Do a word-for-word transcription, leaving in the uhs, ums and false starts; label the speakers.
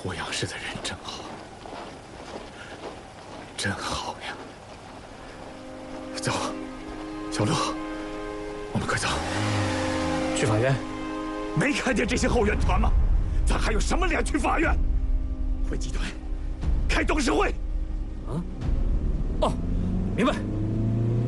Speaker 1: 濮阳市的人真好，真好呀！走，小陆，我们快走。
Speaker 2: 去法院？
Speaker 1: 没看见这些后援团吗？咱还有什么脸去法院？回集团开董事会。
Speaker 2: 啊？哦，明白。